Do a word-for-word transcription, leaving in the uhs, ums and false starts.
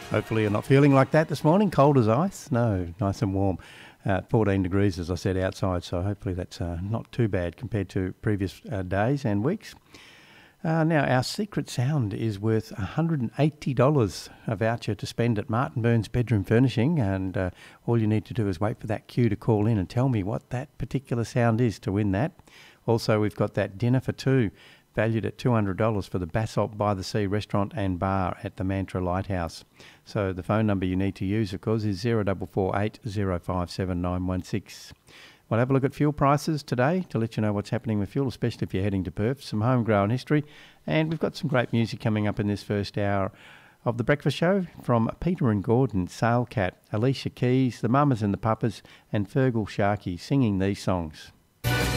Hopefully you're not feeling like that this morning, cold as ice. No, nice and warm. Uh, fourteen degrees, as I said, outside, so hopefully that's uh, not too bad compared to previous uh, days and weeks. Uh, now, our secret sound is worth one hundred eighty dollars, a voucher to spend at Martin Burns Bedroom Furnishing, and uh, all you need to do is wait for that cue to call in and tell me what that particular sound is to win that. Also, we've got that dinner for two, valued at two hundred dollars for the Basalt by the Sea restaurant and bar at the Mantra Lighthouse. So the phone number you need to use, of course, is zero four four eight, zero five seven nine one six. We'll have a look at fuel prices today to let you know what's happening with fuel, especially if you're heading to Perth, some homegrown history, and we've got some great music coming up in this first hour of the breakfast show from Peter and Gordon, Sailcat, Alicia Keys, the Mamas and the Papas, and Fergal Sharkey singing these songs.